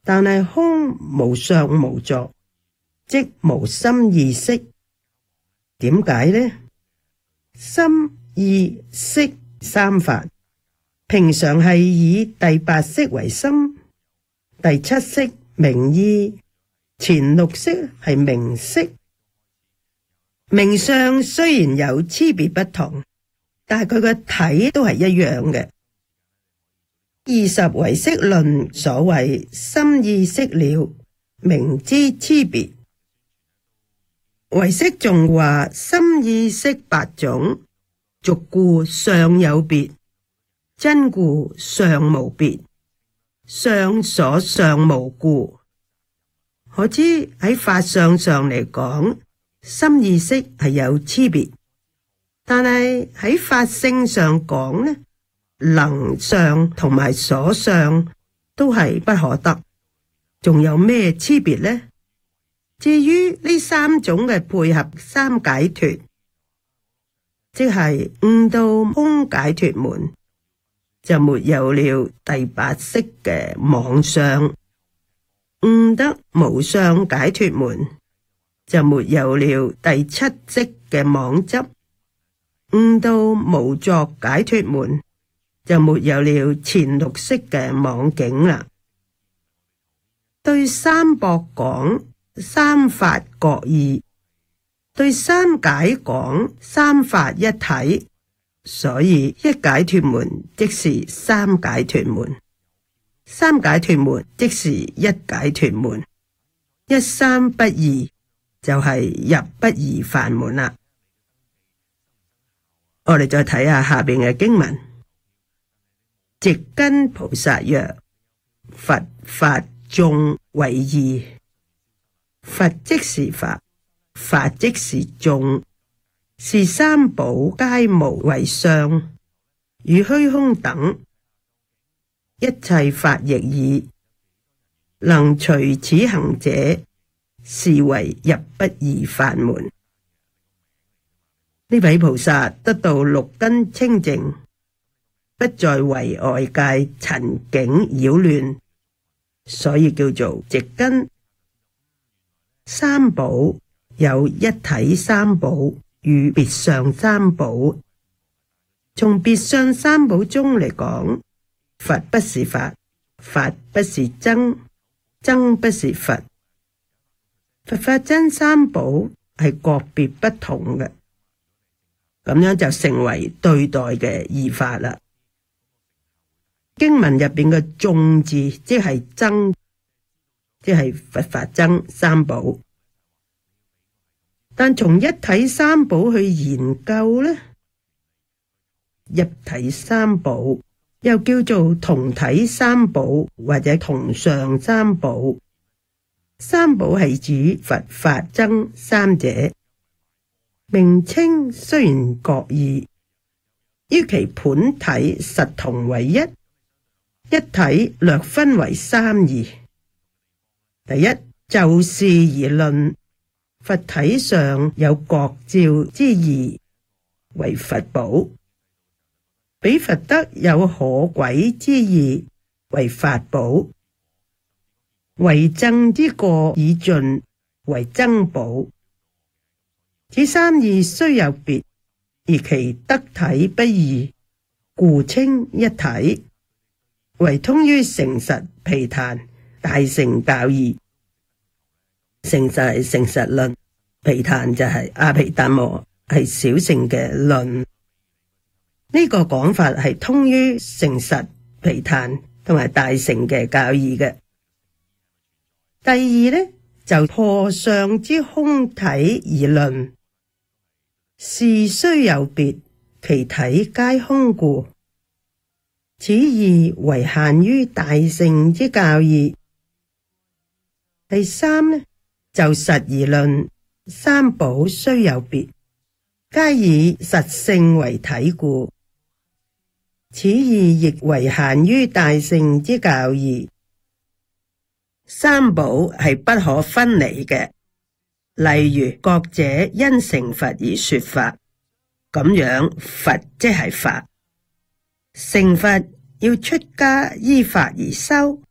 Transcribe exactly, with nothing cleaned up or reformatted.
但係空無相無作，即無心意識。點解呢？心意識三法，平常係以第八識為心，第七識名意，前六識係名色。名相雖然有差別不同，但係佢個體都係一樣嘅。二十唯識論所謂心意識了，明知差別。唯識仲話心意識八種，俗故相有別，真故相無別，相所相無故。可知喺法相上嚟講，心意識係有差別，但係喺法性上講呢，能相同埋所相都係不可得。仲有咩差別呢？至於呢三種嘅配合三解脫，即係悟到空解脫門，就沒有了第八識嘅妄相；悟得無相解脫門，就沒有了第七識嘅妄執；悟到無作解脫門，就沒有了前六識嘅妄境啦。對三博講，三法各異；對三解講，三法一體。所以一解脫門即是三解脫門，三解脫門即是一解脫門，一三不二就係入不二法門啦。我哋再睇下下邊嘅經文：直根菩薩曰：佛法眾為異，佛即是法，法即是眾。是三寶皆無為相，與虛空等一切法亦爾。能隨此行者，是為入不二法門。呢位菩薩得到六根清淨，不再為外界塵境擾亂，所以叫做直根。三寶有一體三寶與別相三寶。從別相三寶中嚟講，佛不是法，法不是僧，僧不是佛。佛法僧三寶係個別不同嘅，咁樣就成為對待嘅異法啦。經文入邊嘅眾字，即係僧，即係佛法僧三寶。但從一體三寶去研究呢，一體三寶又叫做同體三寶或者同相三寶。三寶係指佛法僧三者，名稱雖然各異，於其本體實同為一，一體略分為三義。第一，就事而論，佛體上有覺照之義，為佛寶；彼佛德有可軌之義，為法寶；為諍之過已盡，為僧寶。此三義雖有別，而其德體不異，故稱一體，為通於誠實毗曇大乘教義。誠實係誠實論，毗曇就係阿毗達摩，係小乘嘅論。呢、這個講法係通於誠實毗曇同埋大乘嘅教義嘅。第二呢，就破相之空體而論，事雖有別，其體皆空故，此義為限於大乘之教義。第三呢，就實而論，三寶雖有別，皆以實性為體故，此義亦為限於大乘之教義。三寶係不可分離嘅，例如覺者因成佛而說法，咁樣佛即係法。成佛要出家依法而修，